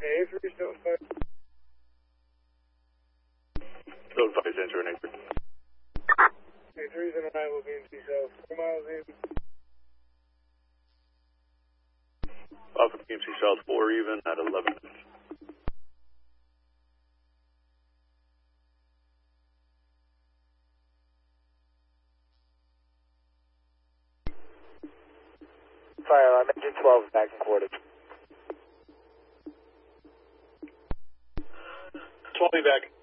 A3 Stone 5. Stone 5 is entering anchor. A3 is in arrival, BMC South, 4 miles in. Off of BMC South 4 even at 11 minutes. Fire alarm, engine 12 back in quarters. 12 back.